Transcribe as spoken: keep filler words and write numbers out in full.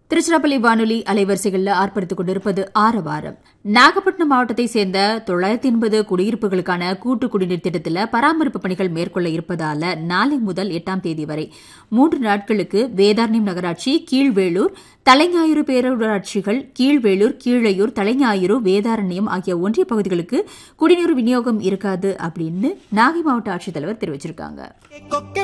திருச்சிராப்பள்ளி வானொலி அலைவரிசைகளில் ஆர்ப்பரித்துக் கொண்டிருப்பது ஆரவாரம். நாகப்பட்டினம் மாவட்டத்தைச் சேர்ந்த தொள்ளாயிரத்தி எண்பது குடியிருப்புகளுக்கான கூட்டு குடிநீர் திட்டத்தில் பராமரிப்பு பணிகள் மேற்கொள்ள இருப்பதால நாளை முதல் எட்டாம் தேதி வரை மூன்று நாட்களுக்கு வேதாரண்யம் நகராட்சி, கீழ்வேளூர், தலைஞாயிறு பேரூராட்சிகள், கீழ்வேளூர், கீழையூர், தலைஞாயிறு, வேதாரண்யம் ஆகிய ஒன்றிய பகுதிகளுக்கு குடிநீர் விநியோகம் இருக்காது அப்படின்னு நாகை மாவட்ட ஆட்சித்தலைவர் தெரிவிச்சிருக்காங்க.